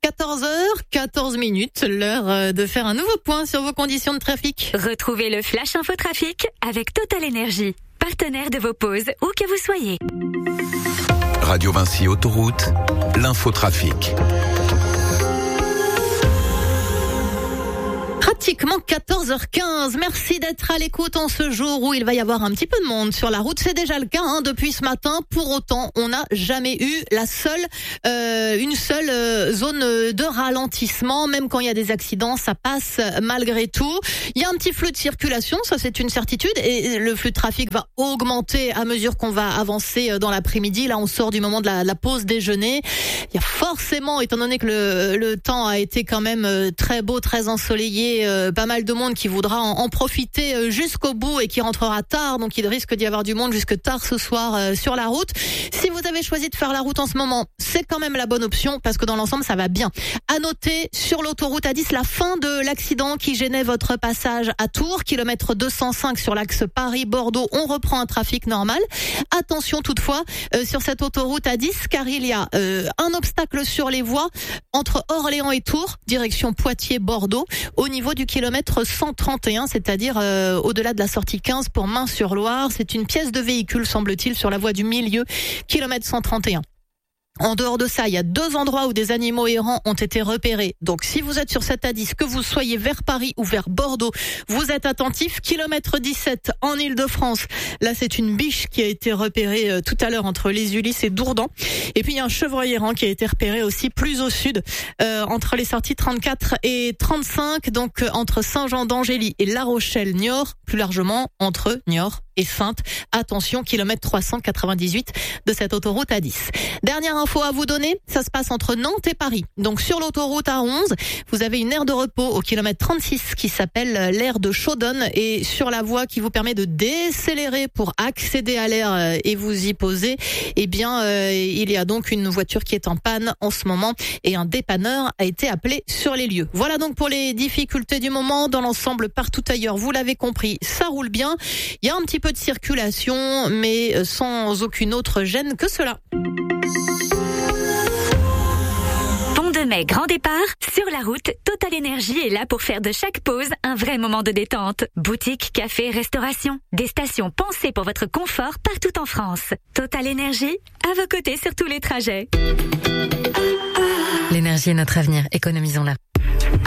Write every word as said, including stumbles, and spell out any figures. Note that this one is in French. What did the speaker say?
quatorze heures quatorze minutes, l'heure de faire un nouveau point sur vos conditions de trafic. Retrouvez le Flash Info Trafic avec Total Énergie, partenaire de vos pauses, où que vous soyez. Radio Vinci Autoroute, l'infotrafic. Pratiquement quatorze heures quinze. Merci d'être à l'écoute en ce jour où il va y avoir un petit peu de monde sur la route. C'est déjà le cas hein, depuis ce matin. Pour autant, on n'a jamais eu la seule, euh, une seule euh, zone de ralentissement. Même quand il y a des accidents, ça passe malgré tout. Il y a un petit flux de circulation, ça c'est une certitude. Et le flux de trafic va augmenter à mesure qu'on va avancer dans l'après-midi. Là, on sort du moment de la, de la pause déjeuner. Il y a forcément, étant donné que le, le temps a été quand même très beau, très ensoleillé, euh, pas mal de monde qui voudra en, en profiter jusqu'au bout et qui rentrera tard. Donc il risque d'y avoir du monde jusque tard ce soir euh, sur la route. Si vous avez choisi de faire la route en ce moment, c'est quand même la bonne option parce que dans l'ensemble ça va bien. À noter sur l'autoroute A dix la fin de l'accident qui gênait votre passage à Tours, kilomètre deux cent cinq sur l'axe Paris-Bordeaux. On reprend un trafic normal. Attention toutefois euh, sur cette autoroute A dix car il y a euh, un obstacle sur les voies entre Orléans et Tours, direction Poitiers-Bordeaux, au niveau du kilomètre cent trente et un, c'est-à-dire euh, au-delà de la sortie quinze pour Main-sur-Loire. C'est une pièce de véhicule, semble-t-il, sur la voie du milieu, kilomètre cent trente et un. En dehors de ça, il y a deux endroits où des animaux errants ont été repérés. Donc, si vous êtes sur cette A dix, que vous soyez vers Paris ou vers Bordeaux, vous êtes attentifs. Kilomètre dix-sept en Île-de-France. Là, c'est une biche qui a été repérée euh, tout à l'heure entre les Ulysses et Dourdan. Et puis, il y a un chevreuil errant qui a été repéré aussi plus au sud, euh, entre les sorties trente-quatre et trente-cinq, donc euh, entre Saint-Jean d'Angély et La Rochelle-Niort, plus largement entre Niort et Saintes. Attention, kilomètre trois cent quatre-vingt-dix-huit de cette autoroute A dix. Dernière info à vous donner, ça se passe entre Nantes et Paris. Donc sur l'autoroute A onze, vous avez une aire de repos au kilomètre trente-six qui s'appelle l'aire de Chaudonne et sur la voie qui vous permet de décélérer pour accéder à l'aire et vous y poser, eh bien euh, il y a donc une voiture qui est en panne en ce moment et un dépanneur a été appelé sur les lieux. Voilà donc pour les difficultés du moment. Dans l'ensemble, partout ailleurs, vous l'avez compris, ça roule bien. Il y a un petit peu de circulation, mais sans aucune autre gêne que cela. Pont de Mai, grand départ. Sur la route, Total Énergie est là pour faire de chaque pause un vrai moment de détente. Boutique, café, restauration. Des stations pensées pour votre confort partout en France. Total Énergie, à vos côtés sur tous les trajets. L'énergie est notre avenir, économisons-la.